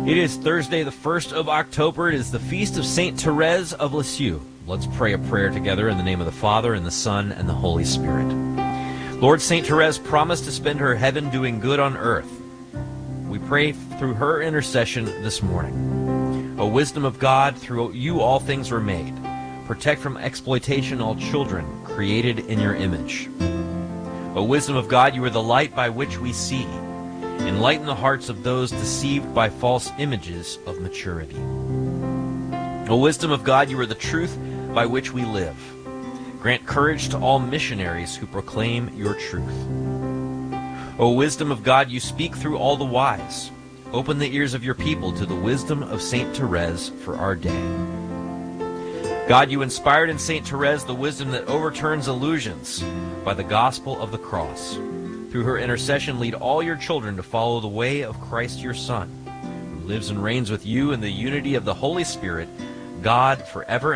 It is Thursday, the 1st of October. It is the feast of Saint Therese of Lisieux. Let's pray a prayer together in the name of the Father, and the Son, and the Holy Spirit. Lord, Saint Therese promised to spend her heaven doing good on earth. We pray through her intercession this morning. O wisdom of God, through you all things were made. Protect from exploitation all children created in your image. O wisdom of God, you are the light by which we see. Enlighten the hearts of those deceived by false images of maturity. O wisdom of God, you are the truth by which we live. Grant courage to all missionaries who proclaim your truth. O wisdom of God, you speak through all the wise. Open the ears of your people to the wisdom of Saint Therese for our day. God, you inspired in Saint Therese the wisdom that overturns illusions by the gospel of the cross. Through her intercession, lead all your children to follow the way of Christ your Son, who lives and reigns with you in the unity of the Holy Spirit, God, forever